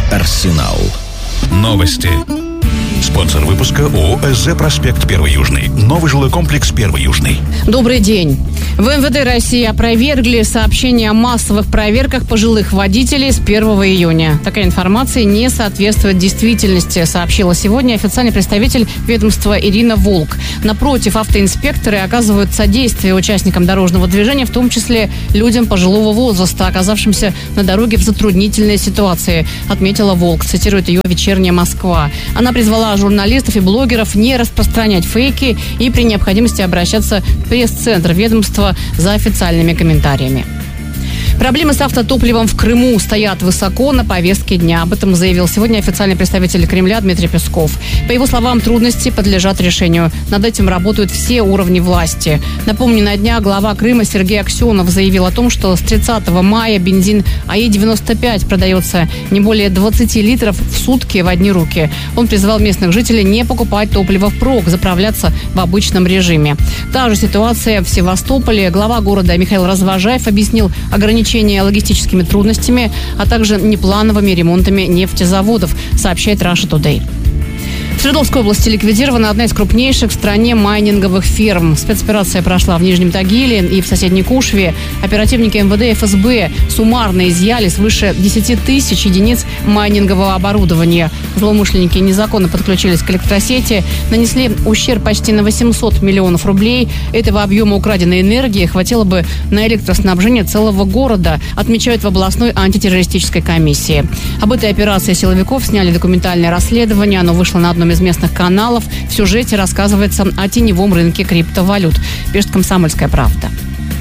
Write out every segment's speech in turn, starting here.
Арсенал. Новости. Спонсор выпуска ООО «СЗ Проспект 1 Южный». Новый жилой комплекс 1 Южный. Добрый день. В МВД России опровергли сообщение о массовых проверках пожилых водителей с 1 июня. Такая информация не соответствует действительности, сообщила сегодня официальный представитель ведомства Ирина Волк. Напротив, автоинспекторы оказывают содействие участникам дорожного движения, в том числе людям пожилого возраста, оказавшимся на дороге в затруднительной ситуации, отметила Волк, цитирует ее «Вечерняя Москва». Она призвала журналистов и блогеров не распространять фейки и при необходимости обращаться в пресс-центр ведомства за официальными комментариями. Проблемы с автотопливом в Крыму стоят высоко на повестке дня. Об этом заявил сегодня официальный представитель Кремля Дмитрий Песков. По его словам, трудности подлежат решению. Над этим работают все уровни власти. Напомню, на днях глава Крыма Сергей Аксенов заявил о том, что с 30 мая бензин АИ-95 продается не более 20 литров в сутки в одни руки. Он призвал местных жителей не покупать топливо впрок, заправляться в обычном режиме. Та же ситуация в Севастополе. Глава города Михаил Развожаев объяснил ограничения логистическими трудностями, а также неплановыми ремонтами нефтезаводов, сообщает Russia Today. В Свердловской области ликвидирована одна из крупнейших в стране майнинговых ферм. Спецоперация прошла в Нижнем Тагиле и в соседней Кушве. Оперативники МВД и ФСБ суммарно изъяли свыше 10 тысяч единиц майнингового оборудования. Злоумышленники незаконно подключились к электросети, нанесли ущерб почти на 800 миллионов рублей. Этого объема украденной энергии хватило бы на электроснабжение целого города, отмечают в областной антитеррористической комиссии. Об этой операции силовиков сняли документальное расследование. Оно вышло на одном из местных каналов. В сюжете рассказывается о теневом рынке криптовалют, пишет «Комсомольская правда».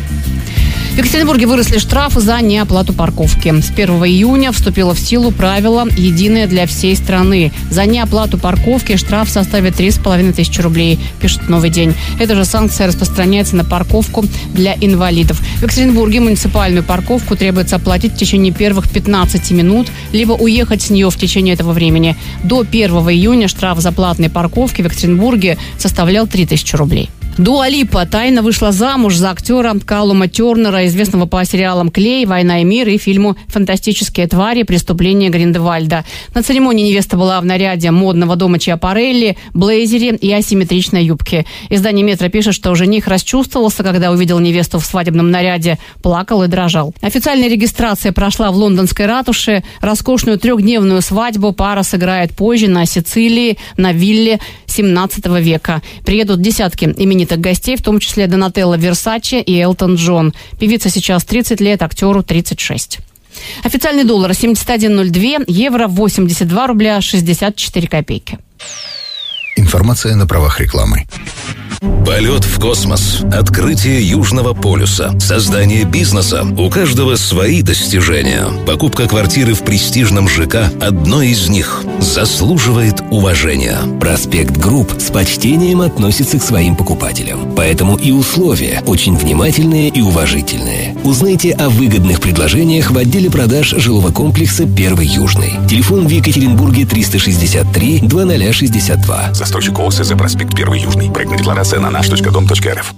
В Екатеринбурге выросли штрафы за неоплату парковки. С 1 июня вступило в силу правило единое для всей страны. За неоплату парковки штраф составит 3500 рублей, пишет «Новый день». Эта же санкция распространяется на парковку для инвалидов. В Екатеринбурге муниципальную парковку требуется оплатить в течение первых 15 минут, либо уехать с нее в течение этого времени. До 1 июня штраф за платные парковки в Екатеринбурге составлял 3000 рублей. Дуа Липа тайно вышла замуж за актера Калума Тернера, известного по сериалам «Клей», «Война и мир» и фильму «Фантастические твари. Преступления Гриндевальда». На церемонии невеста была в наряде модного дома Чиапарелли, блейзере и асимметричной юбке. Издание «Метро» пишет, что жених расчувствовался, когда увидел невесту в свадебном наряде, плакал и дрожал. Официальная регистрация прошла в лондонской ратуше. Роскошную 3-дневную свадьбу пара сыграет позже на Сицилии, на вилле 17 века. Приедут десятки именитых гостей, в том числе Донателло Версаче и Элтон Джон. Певица сейчас 30 лет, актеру 36. Официальный доллар 71.02, евро 82 рубля 64 копейки. Информация на правах рекламы. Полет в космос, открытие Южного полюса, создание бизнеса. У каждого свои достижения. Покупка квартиры в престижном ЖК – одно из них. Заслуживает уважения. Проспект Групп с почтением относится к своим покупателям. Поэтому и условия очень внимательные и уважительные. Узнайте о выгодных предложениях в отделе продаж жилого комплекса 1 Южный. Телефон в Екатеринбурге 363 2062. Застройщик ООО «СЗ Проспект 1 Южный». Проектная декларация на наш.дом.рф.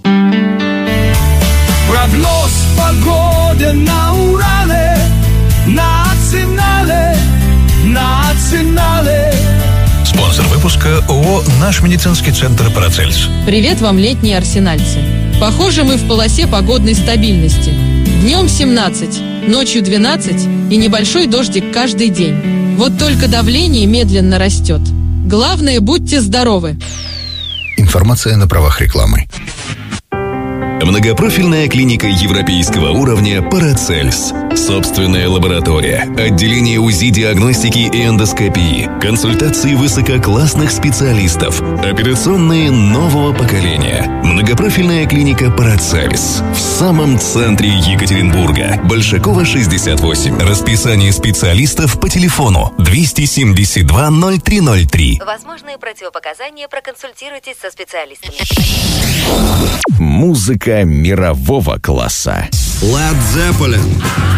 Прогноз погоды на Урале, национале. Спонсор выпуска ООО «Наш медицинский центр Парацельс». Привет вам, летние арсенальцы. Похоже, мы в полосе погодной стабильности. Днем 17, ночью 12 и небольшой дождик каждый день. Вот только давление медленно растет. Главное, будьте здоровы. Информация на правах рекламы. Многопрофильная клиника европейского уровня «Парацельс». Собственная лаборатория, отделение УЗИ, диагностики и эндоскопии, консультации высококлассных специалистов, операционные нового поколения. Многопрофильная клиника «Парацельс» в самом центре Екатеринбурга. Большакова, 68. Расписание специалистов по телефону 272 0303. Возможные противопоказания, проконсультируйтесь со специалистами. Музыка мирового класса. Led Zeppelin,